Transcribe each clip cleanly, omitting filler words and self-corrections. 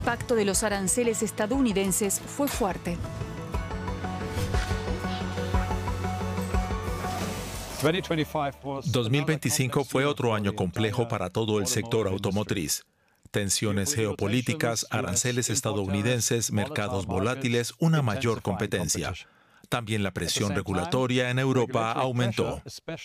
El impacto de los aranceles estadounidenses fue fuerte. 2025 fue otro año complejo para todo el sector automotriz. Tensiones geopolíticas, aranceles estadounidenses, mercados volátiles, una mayor competencia. También la presión regulatoria en Europa aumentó.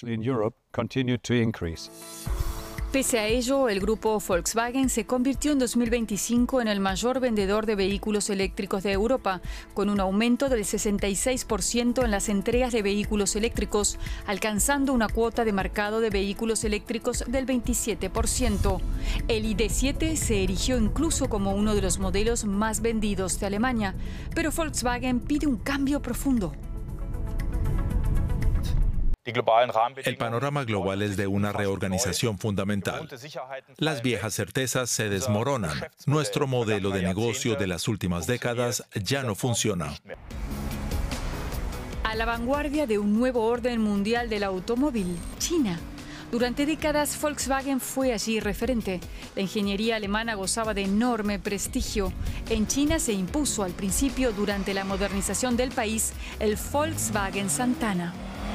Pese a ello, el grupo Volkswagen se convirtió en 2025 en el mayor vendedor de vehículos eléctricos de Europa, con un aumento del 66% en las entregas de vehículos eléctricos, alcanzando una cuota de mercado de vehículos eléctricos del 27%. El ID.7 se erigió incluso como uno de los modelos más vendidos de Alemania, pero Volkswagen pide un cambio profundo. El panorama global es de una reorganización fundamental. Las viejas certezas se desmoronan. Nuestro modelo de negocio de las últimas décadas ya no funciona. A la vanguardia de un nuevo orden mundial del automóvil, China. Durante décadas, Volkswagen fue allí referente. La ingeniería alemana gozaba de enorme prestigio. En China se impuso al principio, durante la modernización del país, el Volkswagen Santana.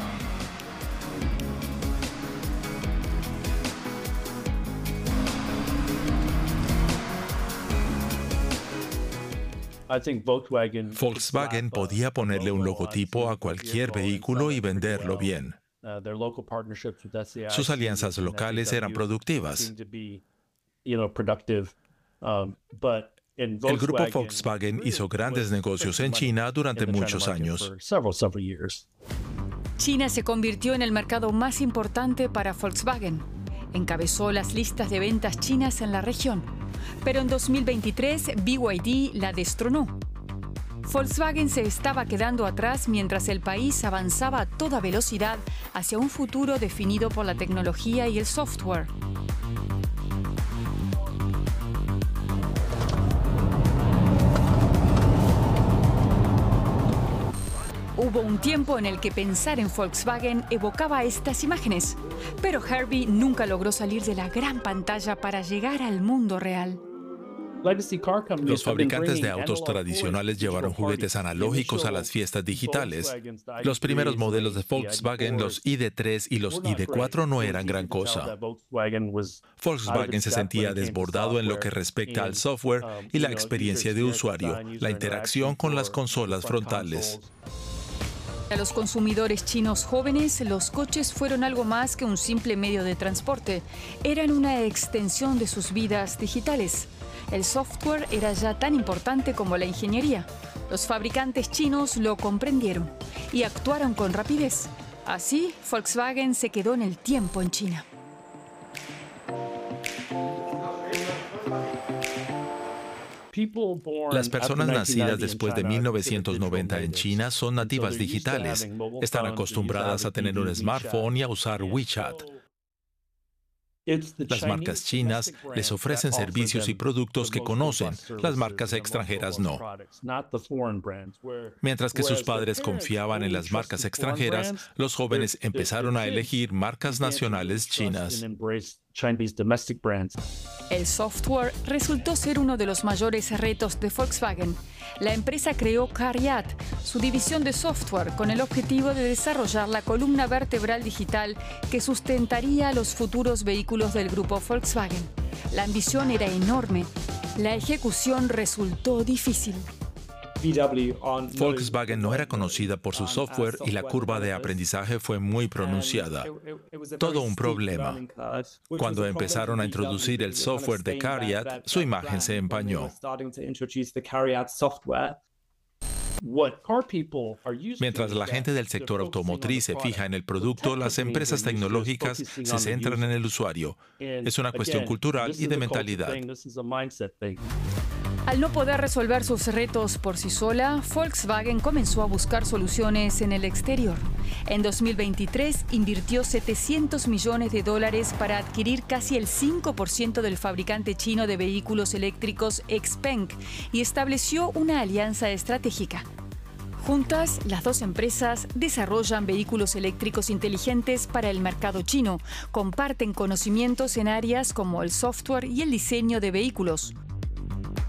Volkswagen podía ponerle un logotipo a cualquier vehículo y venderlo bien. Sus alianzas locales eran productivas. El grupo Volkswagen hizo grandes negocios en China durante muchos años. China se convirtió en el mercado más importante para Volkswagen. Encabezó las listas de ventas chinas en la región. Pero en 2023, BYD la destronó. Volkswagen se estaba quedando atrás mientras el país avanzaba a toda velocidad hacia un futuro definido por la tecnología y el software. Hubo un tiempo en el que pensar en Volkswagen evocaba estas imágenes, pero Herbie nunca logró salir de la gran pantalla para llegar al mundo real. Los fabricantes de autos tradicionales llevaron juguetes analógicos a las fiestas digitales. Los primeros modelos de Volkswagen, los ID.3 y los ID.4, no eran gran cosa. Volkswagen se sentía desbordado en lo que respecta al software y la experiencia de usuario, la interacción con las consolas frontales. Para los consumidores chinos jóvenes, los coches fueron algo más que un simple medio de transporte. Eran una extensión de sus vidas digitales. El software era ya tan importante como la ingeniería. Los fabricantes chinos lo comprendieron y actuaron con rapidez. Así, Volkswagen se quedó en el tiempo en China. Las personas nacidas después de 1990 en China son nativas digitales. Están acostumbradas a tener un smartphone y a usar WeChat. Las marcas chinas les ofrecen servicios y productos que conocen, las marcas extranjeras no. Mientras que sus padres confiaban en las marcas extranjeras, los jóvenes empezaron a elegir marcas nacionales chinas. El software resultó ser uno de los mayores retos de Volkswagen. La empresa creó CARIAD, su división de software, con el objetivo de desarrollar la columna vertebral digital que sustentaría los futuros vehículos del grupo Volkswagen. La ambición era enorme. La ejecución resultó difícil. Volkswagen no era conocida por su software y la curva de aprendizaje fue muy pronunciada. Todo un problema. Cuando empezaron a introducir el software de CARIAD, su imagen se empañó. Mientras la gente del sector automotriz se fija en el producto, las empresas tecnológicas se centran en el usuario. Es una cuestión cultural y de mentalidad. Al no poder resolver sus retos por sí sola, Volkswagen comenzó a buscar soluciones en el exterior. En 2023 invirtió $700 millones para adquirir casi el 5% del fabricante chino de vehículos eléctricos XPeng y estableció una alianza estratégica. Juntas, las dos empresas desarrollan vehículos eléctricos inteligentes para el mercado chino, comparten conocimientos en áreas como el software y el diseño de vehículos.